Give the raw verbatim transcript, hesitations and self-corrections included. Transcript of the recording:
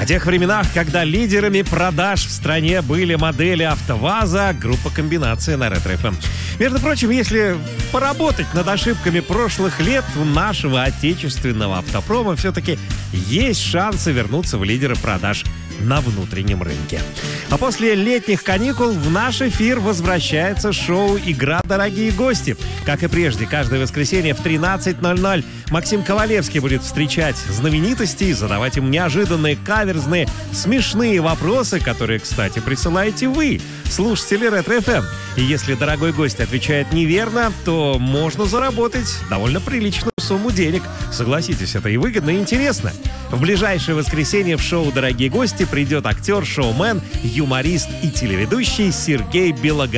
О тех временах, когда лидерами продаж в стране были модели АвтоВАЗа, группа «Комбинация» на Ретро-эф эм. Между прочим, если поработать над ошибками прошлых лет, у нашего отечественного автопрома все-таки есть шансы вернуться в лидеры продаж на внутреннем рынке. А после летних каникул в наш эфир возвращается шоу «Игра, дорогие гости». Как и прежде, каждое воскресенье в тринадцать ноль ноль Максим Ковалевский будет встречать знаменитостей, задавать им неожиданные, каверзные, смешные вопросы, которые, кстати, присылаете вы, слушатели Ретро-эф эм. И если дорогой гость отвечает неверно, то можно заработать довольно приличную сумму денег. Согласитесь, это и выгодно, и интересно. В ближайшее воскресенье в шоу «Дорогие гости» придет актер, шоумен, юморист и телеведущий Сергей Белогородский.